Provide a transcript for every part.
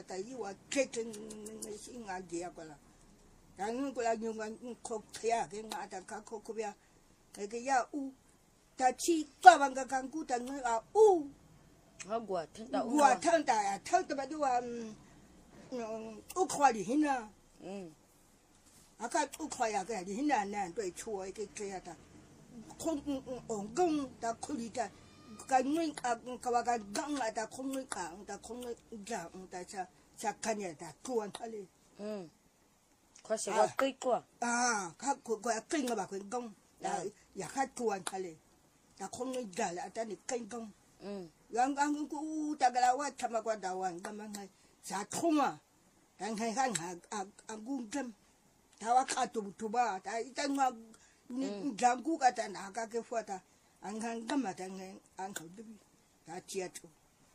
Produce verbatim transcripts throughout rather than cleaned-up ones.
la ta yi wa keten si nga dia kola dan kola nyunga ko kya ke nga ta ka ko ko ya ke ya u ta chi ka bang ka kan ku ta nga u ha gwa thanda u gwa thanda ya thanda ba du wa u khwa li hina mm aka u khwa ya ke li hina na dui chuo ke ke ya ta không ổn công ta không đi ta cái người à cái cái găng là ta không người cả ta không người giảm ta cha cha cái này ta tuan thôi đi ừ có sẽ có cây qua à các cái cái cây mà bà cái công là ya khai tuan thôi đi ta không người giảm là ta đi cây công ừ yang ang ku ta cái là tham qua đào anh cái mà ngay cha không à đang hay hàng à à gung trăm ta wa khai tu tu ba ta ta mà jangu kata na ka ke fuata an kan gama ta ngai an ka dubi ta tia to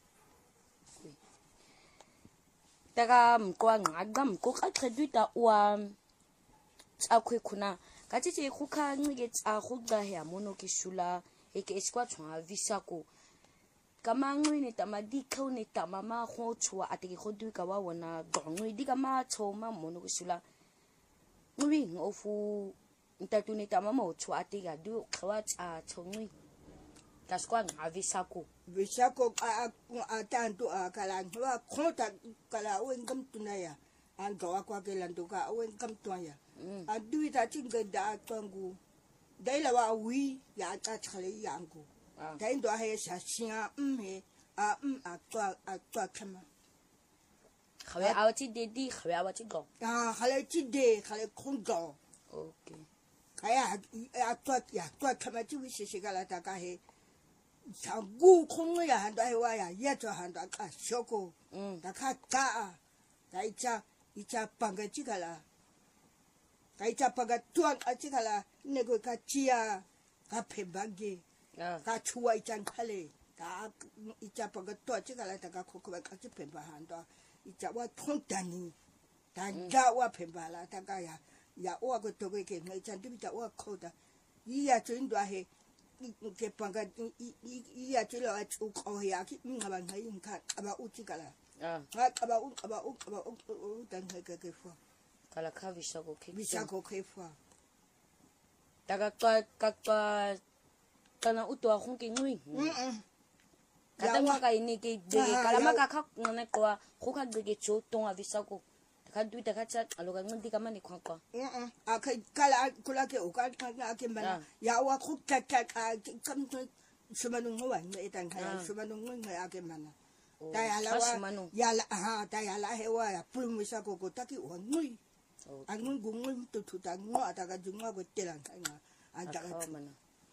daga mkwa ngaga mko ka treduta wa tsakwe kuna ka tete khuka ngige tsa khuga ya mono ke shula eke eskwa tshwa visako kama ngwini tamadi khone tamama kho tshwa ateke khodu ka wa wona dongwe di kama tshoma mono ke shula ngwi ngofu ntatuni tamama utshwa ateka du khwa tsa tshongwi kaskwa ngavisako visako a a tanto a kala wa khota kala wen gam tunaya an gawa kwa ke lando ka wen gam tunaya a du ta tinga da twangu dai la wa wi ya ta chale yangu dai ndo ha ya shia mme a m a twa a twa kama khawe awati dedi khawe awati go ah khale ti de khale khungo okay kaya a twa ya twa kama ti wi shi kala ta ka he changu khong ya han dai wa ya ye cho han da ka shoko da ka ka da icha icha panga chikala ka icha panga tuan a chikala ne go ka chia ka phe bagi ka chuwa icha khale da icha panga to chikala da ka khoko ka chi phe ba han da icha wa thon tani da ja wa phe ba la da ka ya ya wa go to ke ngai chan ti ta wa kho da yi ya chin do he ke panga iya chilo a chu ko ya ki ngaba ngai nka aba uchi kala ah ha aba u aba u aba u dan ke ke fo kala khavisha ko ke bisa ko ke fo daga ka ka ka kana utwa khunke ngui mm kata maka ini ke de kala maka kha ngane kwa khuka de ke chu tonga visa ko ka duita ka cha aloka ngandi kama ni kwa kwa mm a ka kala kula ke o ka ka ke mana ya wa khu ka ka kam to shumanu ngwa ngai tan ka shumanu ngai a ke mana ta ya la wa ya la ha ta ya la he wa ya pulu misa ko ko ta ki o ngui a ngui gu ngui tu tu ta ngwa ta ka jungwa ko telan ka nga a ta ka mana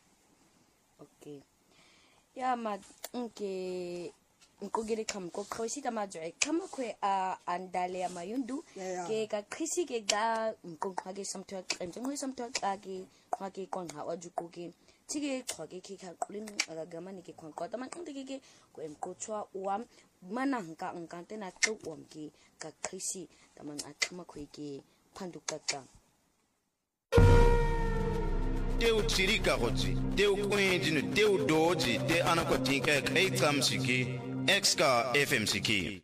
okay ya ma nke nkogere kam ko khosi ta ma joe kama kwe a andale ya mayundu ke ka khisi ke ga nko khage samtwa kemje ngwe samtwa kage khage kon ha wajuko ke tige khage ke ka kulin aga gama ni ke kon ko ta man ndige ke ko em ko chwa uam mana nka nkante na to uam ke ka khisi ta man a kama kwe ke phanduka ka teu tsirika gotsi teu kwendine teu doji te anakoti ke kai tsamsiki X K F M C K